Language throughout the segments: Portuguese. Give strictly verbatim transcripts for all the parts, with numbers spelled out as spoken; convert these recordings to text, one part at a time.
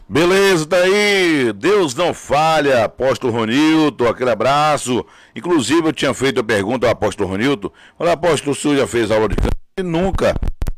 Beleza, tá aí. Deus não falha, apóstolo Ronilton, aquele abraço. Inclusive, eu tinha feito a pergunta ao apóstolo Ronilton. Olha, apóstolo, o senhor já fez aula de canto? E nunca.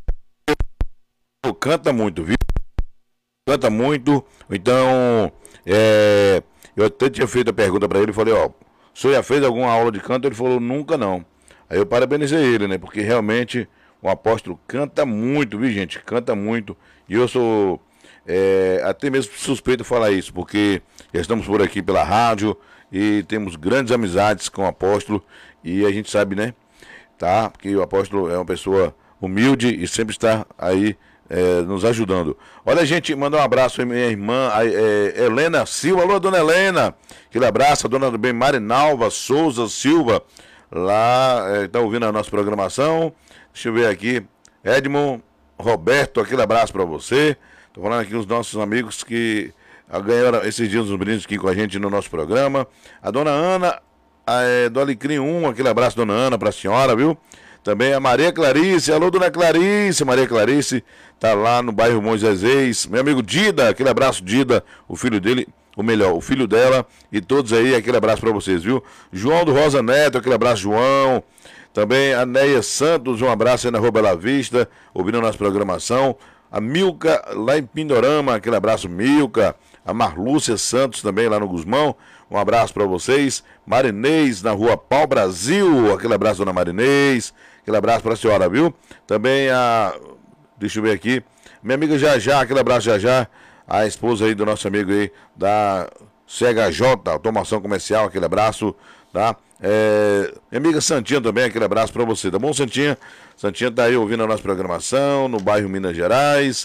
Canta muito, viu? Canta muito. Então, é, eu até tinha feito a pergunta pra ele. Falei, ó, o senhor já fez alguma aula de canto? Ele falou, nunca não. Aí eu parabenizei ele, né? Porque realmente o apóstolo canta muito, viu, gente? Canta muito. E eu sou... É, até mesmo suspeito de falar isso, porque já estamos por aqui pela rádio e temos grandes amizades com o apóstolo e a gente sabe, né, tá, porque o apóstolo é uma pessoa humilde e sempre está aí é, nos ajudando. Olha, gente, mandar um abraço à minha irmã a, é, Helena Silva. Alô, dona Helena, aquele abraço, a dona do bem Marinalva Souza Silva, lá, está é, ouvindo a nossa programação. Deixa eu ver aqui, Edmond Roberto, aquele abraço para você. Estou falando aqui os nossos amigos que ganharam esses dias uns brindes aqui com a gente no nosso programa. A dona Ana, a, é, do Alecrim um, aquele abraço, dona Ana, para a senhora, viu? Também a Maria Clarice, alô, dona Clarice, Maria Clarice, tá lá no bairro Moisés. Meu amigo Dida, aquele abraço, Dida, o filho dele, ou melhor, o filho dela, e todos aí, aquele abraço para vocês, viu? João do Rosa Neto, aquele abraço, João. Também a Neia Santos, um abraço aí na Rua Bela Vista, ouvindo a nossa programação. A Milka, lá em Pindorama, aquele abraço, Milka. A Marlúcia Santos também, lá no Guzmão, um abraço para vocês. Marinês, na Rua Pau Brasil, aquele abraço, dona Marinês. Aquele abraço para a senhora, viu? Também a, deixa eu ver aqui, minha amiga Jajá, aquele abraço, Jajá. A esposa aí do nosso amigo aí, da C H J, Automação Comercial, aquele abraço, tá? É, minha amiga Santinha também, aquele abraço pra você, tá bom, Santinha? Santinha tá aí ouvindo a nossa programação no bairro Minas Gerais.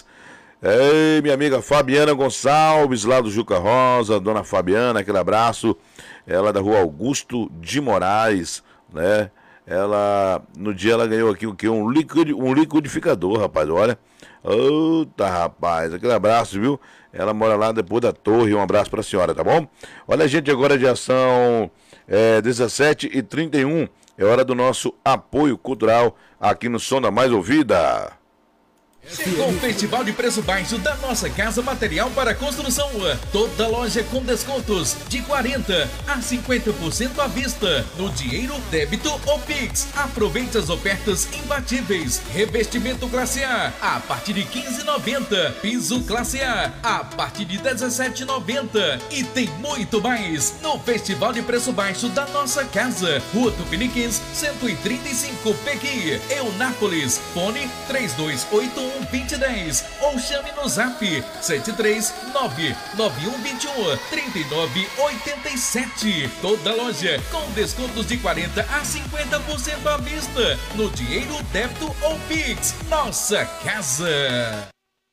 É, minha amiga Fabiana Gonçalves, lá do Juca Rosa, dona Fabiana, aquele abraço. Ela é da Rua Augusto de Moraes, né? Ela, no dia ela ganhou aqui o quê? Um, liquid, um liquidificador, rapaz, olha. Eita, rapaz, aquele abraço, viu? Ela mora lá depois da torre, um abraço pra senhora, tá bom? Olha, gente, agora de ação é, dezessete e trinta e um, é hora do nosso apoio cultural aqui no Som da Mais Ouvida. Chegou o Festival de Preço Baixo da Nossa Casa Material para Construção. Toda loja com descontos de quarenta a cinquenta por cento à vista, no dinheiro, débito ou Pix. Aproveite as ofertas imbatíveis. Revestimento classe A a partir de quinze reais e noventa centavos. Piso classe A a partir de dezessete reais e noventa centavos. E tem muito mais no Festival de Preço Baixo da Nossa Casa. Rua Tupiniquins, cento e trinta e cinco, Pequi, Eunápolis. Fone três dois oito um vinte e dez ou chame no zap sete três nove nove um dois um três nove oito sete. Toda loja com descontos de quarenta a cinquenta por cento à vista, no dinheiro, débito ou Pix. Nossa Casa.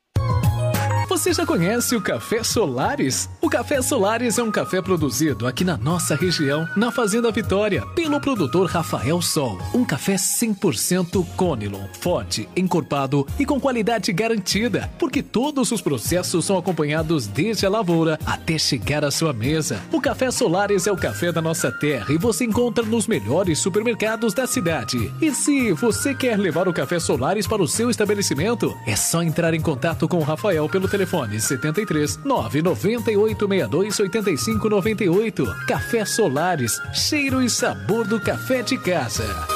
Você já conhece o Café Solares? O Café Solares é um café produzido aqui na nossa região, na Fazenda Vitória, pelo produtor Rafael Sol. Um café cem por cento Conilon, forte, encorpado e com qualidade garantida, porque todos os processos são acompanhados desde a lavoura até chegar à sua mesa. O Café Solares é o café da nossa terra e você encontra nos melhores supermercados da cidade. E se você quer levar o Café Solares para o seu estabelecimento, é só entrar em contato com o Rafael pelo telefone Telefone setenta e três, nove nove oito, seis dois oito cinco nove oito. Café Solares, cheiro e sabor do café de casa.